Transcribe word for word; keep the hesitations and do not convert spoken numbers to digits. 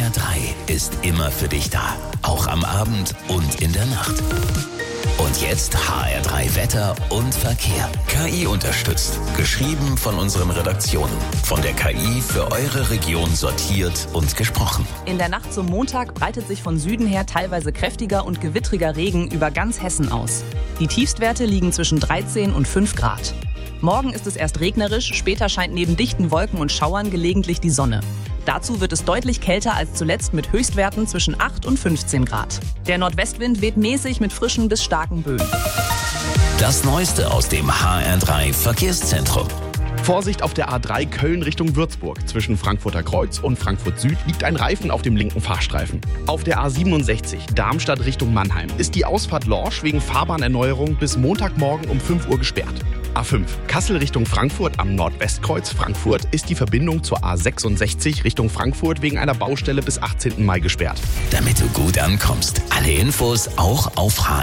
R drei ist immer für dich da. Auch am Abend und in der Nacht. Und jetzt H R drei Wetter und Verkehr. K I unterstützt. Geschrieben von unseren Redaktionen. Von der K I für eure Region sortiert und gesprochen. In der Nacht zum Montag breitet sich von Süden her teilweise kräftiger und gewittriger Regen über ganz Hessen aus. Die Tiefstwerte liegen zwischen dreizehn und fünf Grad. Morgen ist es erst regnerisch, später scheint neben dichten Wolken und Schauern gelegentlich die Sonne. Dazu wird es deutlich kälter als zuletzt mit Höchstwerten zwischen acht und fünfzehn Grad. Der Nordwestwind weht mäßig mit frischen bis starken Böen. Das Neueste aus dem H R drei Verkehrszentrum. Vorsicht auf der A drei Köln Richtung Würzburg. Zwischen Frankfurter Kreuz und Frankfurt Süd liegt ein Reifen auf dem linken Fahrstreifen. Auf der A siebenundsechzig Darmstadt Richtung Mannheim ist die Ausfahrt Lorsch wegen Fahrbahnerneuerung bis Montagmorgen um fünf Uhr gesperrt. A fünf Kassel Richtung Frankfurt am Nordwestkreuz Frankfurt ist die Verbindung zur A sechsundsechzig Richtung Frankfurt wegen einer Baustelle bis achtzehnten Mai gesperrt. Damit du gut ankommst. Alle Infos auch auf h